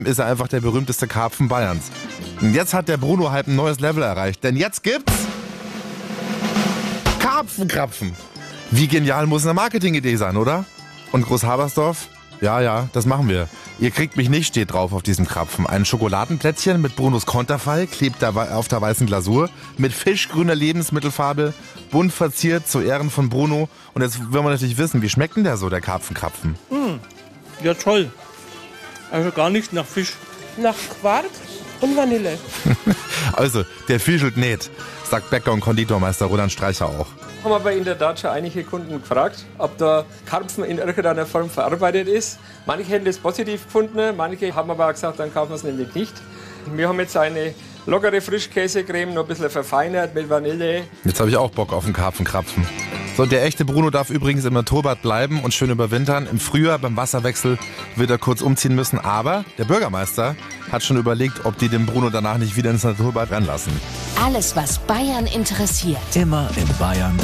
ist er einfach der berühmteste Karpfen Bayerns. Und jetzt hat der Bruno halt ein neues Level erreicht, denn jetzt gibt's Karpfenkrapfen. Wie genial muss eine Marketingidee sein, oder? Und Großhabersdorf? Ja, das machen wir. Ihr kriegt mich nicht, steht drauf auf diesem Krapfen. Ein Schokoladenplättchen mit Brunos Konterfei, klebt auf der weißen Glasur, mit fischgrüner Lebensmittelfarbe, bunt verziert zu Ehren von Bruno. Und jetzt wollen wir natürlich wissen, wie schmeckt denn der so, der Karpfenkrapfen? Ja, toll. Also gar nicht nach Fisch. Nach Quark und Vanille. Also, der fischelt nicht, sagt Bäcker und Konditormeister Roland Streicher auch. Haben aber in der Tat schon einige Kunden gefragt, ob der Karpfen in irgendeiner Form verarbeitet ist. Manche hätten das positiv gefunden, manche haben aber auch gesagt, dann kaufen wir es nämlich nicht. Wir haben jetzt eine lockere Frischkäsecreme, noch ein bisschen verfeinert mit Vanille. Jetzt habe ich auch Bock auf einen Karpfenkrapfen. So, der echte Bruno darf übrigens im Naturbad bleiben und schön überwintern. Im Frühjahr beim Wasserwechsel wird er kurz umziehen müssen. Aber der Bürgermeister hat schon überlegt, ob die den Bruno danach nicht wieder ins Naturbad ranlassen. Alles, was Bayern interessiert. Immer in Bayern